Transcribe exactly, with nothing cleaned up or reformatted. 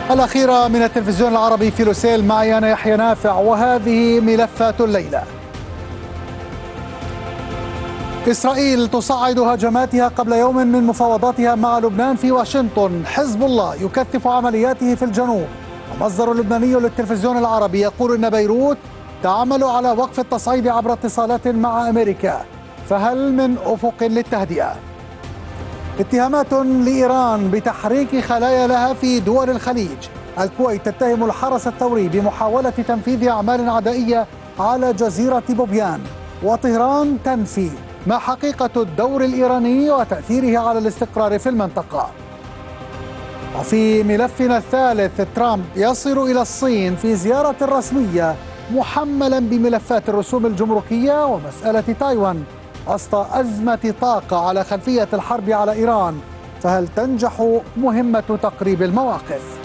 الأخيرة من التلفزيون العربي في لوسيل، معي أنا يحيى نافع، وهذه ملفات الليلة. إسرائيل تصعد هجماتها قبل يوم من مفاوضاتها مع لبنان في واشنطن. حزب الله يكثف عملياته في الجنوب، ومصدر لبناني للتلفزيون العربي يقول إن بيروت تعمل على وقف التصعيد عبر اتصالات مع أمريكا. فهل من أفق للتهدئة؟ اتهامات لإيران بتحريك خلايا لها في دول الخليج. الكويت تتهم الحرس الثوري بمحاولة تنفيذ أعمال عدائية على جزيرة بوبيان، وطهران تنفي. ما حقيقة الدور الإيراني وتأثيره على الاستقرار في المنطقة؟ وفي ملفنا الثالث، ترامب يصل إلى الصين في زيارة رسمية محملا بملفات الرسوم الجمركية ومسألة تايوان وسط أزمة طاقة على خلفية الحرب على إيران. فهل تنجح مهمة تقريب المواقف؟